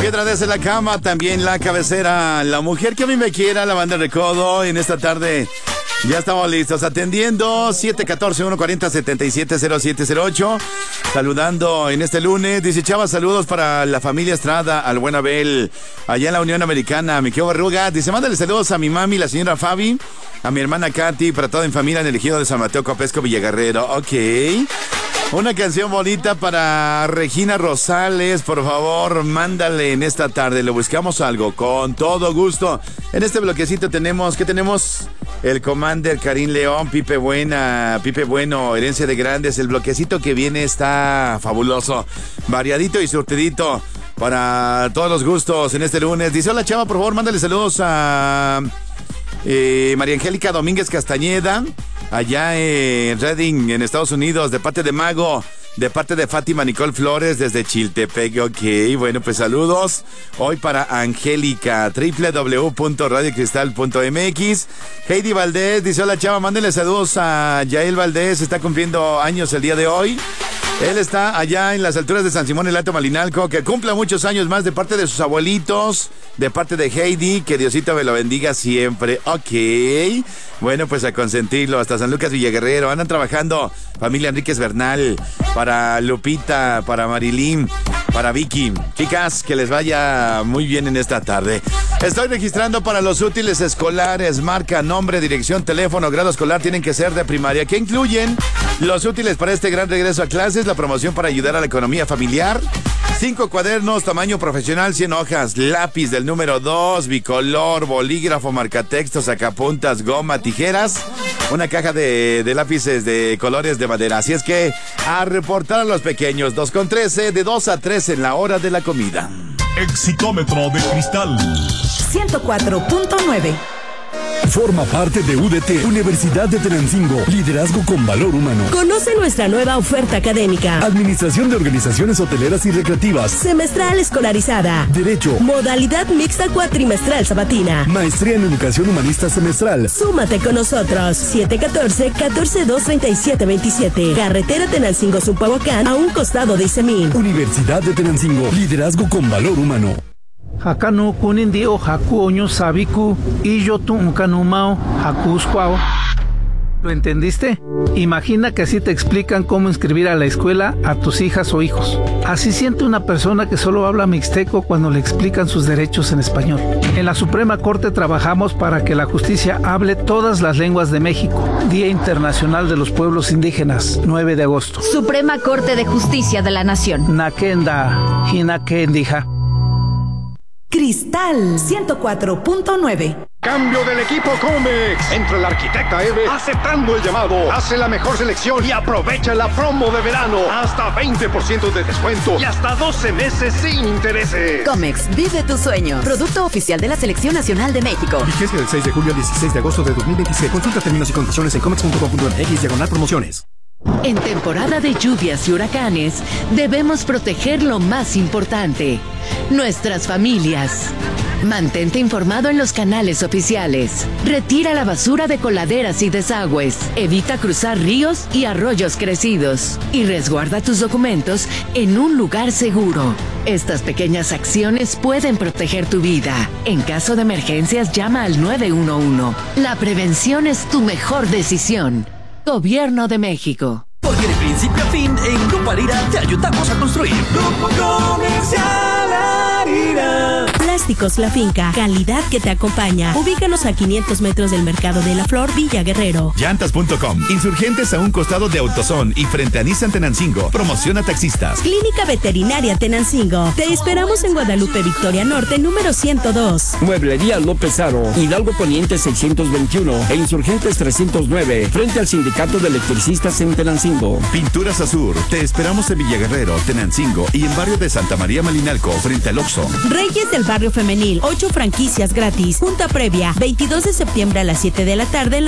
piedra desde la cama, también la cabecera, la mujer que a mí me quiera, la banda de recodo. En esta tarde ya estamos listos, atendiendo 714-140-770708. Saludando en este lunes, dice Chava, saludos para la familia Estrada, al buen Abel, allá en la Unión Americana, mi querido Barruga. Dice, mándale saludos a mi mami, la señora Fabi, a mi hermana Katy, para toda mi familia en el ejido de San Mateo Copesco Villaguerrero. Ok. Una canción bonita para Regina Rosales, por favor, mándale en esta tarde. Le buscamos algo con todo gusto. En este bloquecito tenemos, ¿qué tenemos? El Commander, Karim León, Pipe Bueno, Herencia de Grandes. El bloquecito que viene está fabuloso, variadito y surtidito para todos los gustos en este lunes. Dice, hola Chava, por favor, mándale saludos a María Angélica Domínguez Castañeda, allá en Reading, en Estados Unidos, de parte de Mago, de parte de Fátima Nicole Flores, desde Chiltepec. Ok, bueno, pues saludos hoy para Angélica, www.radiocristal.mx. Heidi Valdés dice, hola Chava, mándenle saludos a Yael Valdés, está cumpliendo años el día de hoy. Él está allá en las alturas de San Simón el Alto Malinalco. Que cumpla muchos años más de parte de sus abuelitos, de parte de Heidi. Que Diosito me lo bendiga siempre. Ok. Bueno, pues a consentirlo. Hasta San Lucas Villaguerrero. Andan trabajando familia Enríquez Bernal. Para Lupita, para Marilyn, para Vicky. Chicas, que les vaya muy bien en esta tarde. Estoy registrando para los útiles escolares. Marca, nombre, dirección, teléfono, grado escolar. Tienen que ser de primaria. ¿Qué incluyen los útiles para este gran regreso a clases? La promoción para ayudar a la economía familiar. 5 cuadernos, tamaño profesional, 100 hojas, lápiz del número 2, bicolor, bolígrafo, marcatextos, sacapuntas, goma, tijeras, una caja de lápices de colores de madera. Así es que a reportar a los pequeños, 2:13, de 2 a 3 en la hora de la comida. Exitómetro de cristal 104.9. Forma parte de UDT, Universidad de Tenancingo. Liderazgo con valor humano. Conoce nuestra nueva oferta académica. Administración de organizaciones hoteleras y recreativas. Semestral escolarizada. Derecho. Modalidad mixta cuatrimestral sabatina. Maestría en Educación Humanista semestral. Súmate con nosotros. 714-142-3727. Carretera Tenancingo-Zumpahuacán, a un costado de Isemín. Universidad de Tenancingo. Liderazgo con valor humano. Hakanu kunindi o haku oño sabiku y yo tu unkanumao haku squao. ¿Lo entendiste? Imagina que así te explican cómo inscribir a la escuela a tus hijas o hijos. Así siente una persona que solo habla mixteco cuando le explican sus derechos en español. En la Suprema Corte trabajamos para que la justicia hable todas las lenguas de México. Día Internacional de los Pueblos Indígenas, 9 de agosto. Suprema Corte de Justicia de la Nación. Nakenda, hinakendija. Cristal 104.9. Cambio del equipo Comex. Entra la arquitecta Eve aceptando el llamado. Hace la mejor selección y aprovecha la promo de verano. Hasta 20% de descuento y hasta 12 meses sin intereses. Comex, vive tu sueño. Producto oficial de la Selección Nacional de México. Vigencia del 6 de julio al 16 de agosto de 2026. Consulta términos y condiciones en comex.com.mx/promociones. En temporada de lluvias y huracanes, debemos proteger lo más importante, nuestras familias. Mantente informado en los canales oficiales. Retira la basura de coladeras y desagües. Evita cruzar ríos y arroyos crecidos. Y resguarda tus documentos en un lugar seguro. Estas pequeñas acciones pueden proteger tu vida. En caso de emergencias, llama al 911. La prevención es tu mejor decisión. Gobierno de México. Porque de principio a fin, en Grupo Arira te ayudamos a construir. Grupo Comercial Arira. Plásticos La Finca, calidad que te acompaña. Ubícanos a 500 metros del Mercado de la Flor, Villa Guerrero. Llantas.com, insurgentes a un costado de AutoZone y frente a Nissan Tenancingo. Promociona taxistas. Clínica Veterinaria Tenancingo. Te esperamos en Guadalupe Victoria Norte, número 102. Mueblería López Aro, Hidalgo Poniente 621 e Insurgentes 309, frente al Sindicato de Electricistas en Tenancingo. Pinturas Azur, te esperamos en Villa Guerrero, Tenancingo y en barrio de Santa María Malinalco, frente al Oxxo. Reyes del Barrio Femenil, 8 franquicias gratis. Junta previa, 22 de septiembre a las 7 de la tarde en la